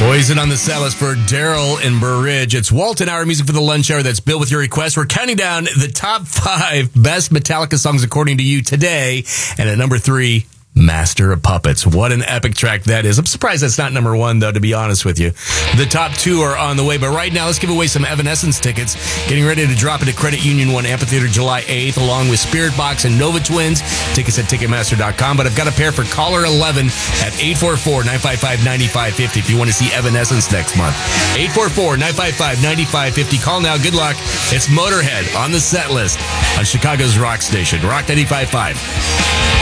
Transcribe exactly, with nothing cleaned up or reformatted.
Poison on the set list for Daryl in Burr Ridge. It's Walton Hour Music for the Lunch Hour. That's Bill with your request. We're counting down the top five best Metallica songs according to you today. And at number three, Master of Puppets. What an epic track that is. I'm surprised that's not number one, though, to be honest with you. The top two are on the way, but right now, let's give away some Evanescence tickets. Getting ready to drop into Credit Union One Amphitheater July eighth, along with Spirit Box and Nova Twins. Tickets at Ticketmaster dot com, but I've got a pair for caller eleven at eight four four, nine five five, nine five five zero if you want to see Evanescence next month. eight four four, nine five five, nine five five zero. Call now. Good luck. It's Motorhead on the set list on Chicago's rock station, Rock ninety-five point five.